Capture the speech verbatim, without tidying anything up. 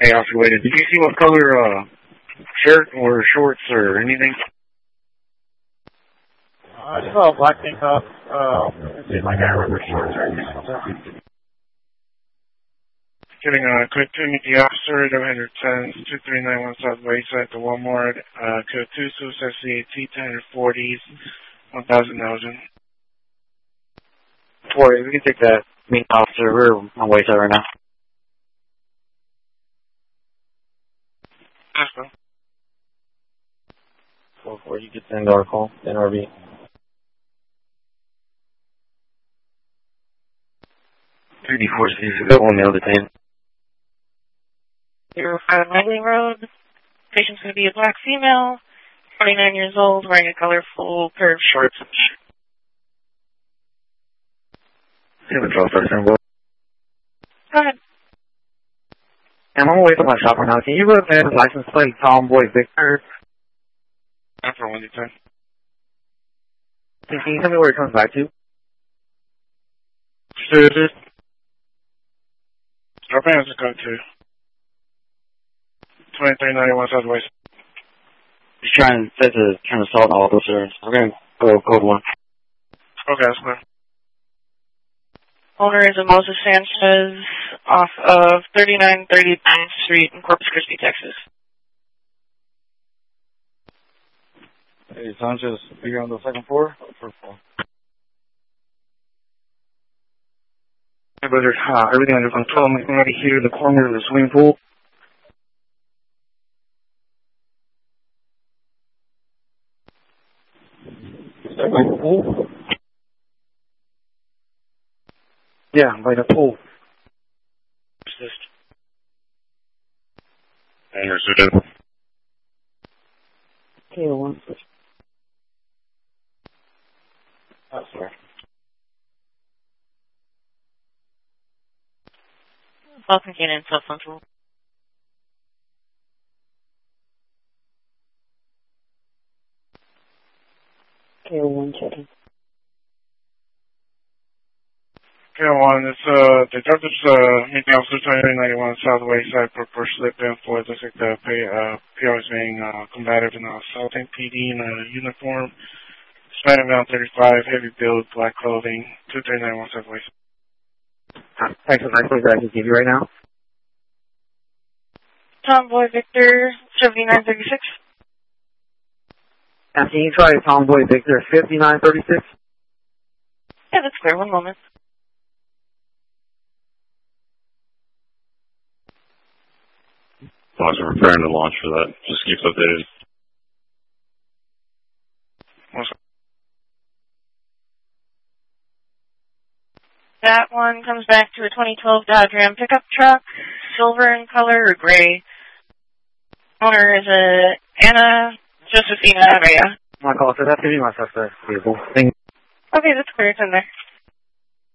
Hey, officer, wait. Did you see what color uh, shirt or shorts or anything? Uh, I saw a black tank top. Uh, let's see, my guy wears shorts right now. Getting a quick to meet the officer, W ten, two three nine one Southwest at the Walmart, uh, code two, S S C T ten forties, one thousand thousand. Four, we can take that meet officer. We're on the way to right now. Let's go. four four, you get the N R call, N R B. thirty-four, go on the other ten. zero five Langley Road. Patient's going to be a black female, twenty-nine years old, wearing a colorful pair of shorts. Go ahead. I'm on the way to my shop right now. Can you look at the license plate Tomboy Victor? After one ten. Can you tell me where it comes back to? Sure. Our fans are code two. twenty-three ninety-one Southwest. Just trying to set the trying to assault all those sir. We're gonna go code one. Okay, that's clear. Owner is a Moses Sanchez off of thirty-nine thirty ninth Street in Corpus Christi, Texas. Hey, Sanchez, are you on the second floor or first floor? Hey, brother, uh, everything under control. I'm already here in the corner of the swimming pool. Swimming pool? Yeah, by the pool. Assist. Owner, sit in. Okay, one switch. That's fair. Falcon Cannon, South Central. Okay, one checking. Okay, one, it's, uh, the doctor's, uh, meeting officer twenty-three ninety-one Southwest side for first slip in for, looks like the pay, uh, P R is being, uh, combative and assaulting P D in a uniform. Spanning down thirty-five, heavy build, black clothing, two three nine one Southwest. Thanks for the nice that I can give you right now. Tomboy Victor, seventy-nine thirty-six. And can you try Tomboy Victor fifty-nine thirty-six? Yeah, that's clear. One moment. I was preparing to launch for that. Just keep updated. That one comes back to a twenty twelve Dodge Ram pickup truck, silver in color or gray. Owner is a Anna Josephina Rea. My call, so that's going to be my suspect vehicle. Thank Okay, that's clear. It's in there.